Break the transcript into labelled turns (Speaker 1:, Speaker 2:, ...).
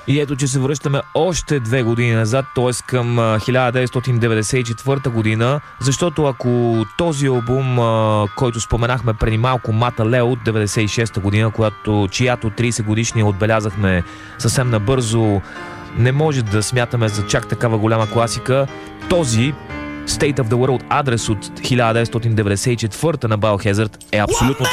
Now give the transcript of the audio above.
Speaker 1: И ето, че се връщаме още 2 години назад, т.е. към 1994 година, защото ако този албум, който споменахме преди малко, Мата Лео от 96 година, чиято 30 годишния отбелязахме съвсем набързо, не може да смятаме за чак такава голяма класика, този State of the World адрес от 1994 на Biohazard е абсолютно